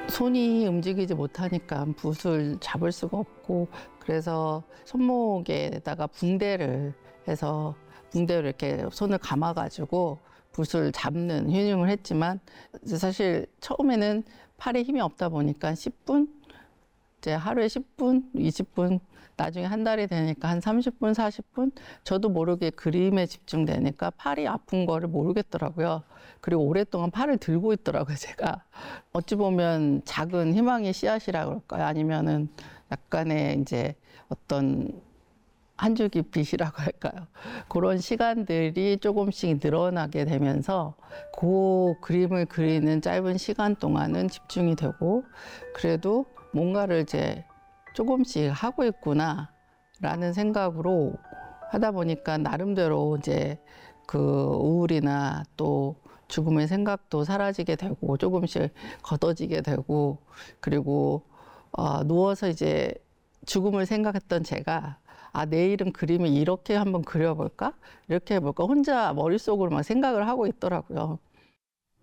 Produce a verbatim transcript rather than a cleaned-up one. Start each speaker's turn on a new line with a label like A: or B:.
A: 손이 움직이지 못하니까 붓을 잡을 수가 없고, 그래서 손목에다가 붕대를 해서 붕대로 이렇게 손을 감아가지고 붓을 잡는 휴닝을 했지만, 이제 사실 처음에는 팔에 힘이 없다 보니까 십 분, 이제 하루에 십 분, 이십 분, 나중에 한 달이 되니까 한 삼십 분, 사십 분, 저도 모르게 그림에 집중되니까 팔이 아픈 거를 모르겠더라고요. 그리고 오랫동안 팔을 들고 있더라고요, 제가. 어찌 보면 작은 희망의 씨앗이라고 그럴까요? 아니면은 약간의 이제 어떤 한 줄기 빛이라고 할까요? 그런 시간들이 조금씩 늘어나게 되면서 그 그림을 그리는 짧은 시간 동안은 집중이 되고, 그래도 뭔가를 이제 조금씩 하고 있구나 라는 생각으로 하다 보니까 나름대로 이제 그 우울이나 또 죽음의 생각도 사라지게 되고 조금씩 걷어지게 되고, 그리고 어, 누워서 이제 죽음을 생각했던 제가 아, 내일은 그림을 이렇게 한번 그려볼까? 이렇게 해볼까? 혼자 머릿속으로 막 생각을 하고 있더라고요.